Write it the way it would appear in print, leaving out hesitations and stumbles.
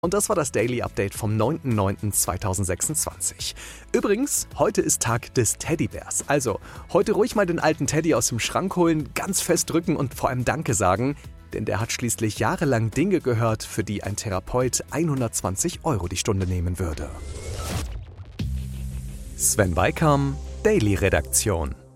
Und das war das Daily Update vom 9.9.2026. Übrigens, heute ist Tag des Teddybärs. Also, heute ruhig mal den alten Teddy aus dem Schrank holen, ganz fest drücken und vor allem Danke sagen. Denn der hat schließlich jahrelang Dinge gehört, für die ein Therapeut 120 € die Stunde nehmen würde. Sven Weikam, Daily Redaktion.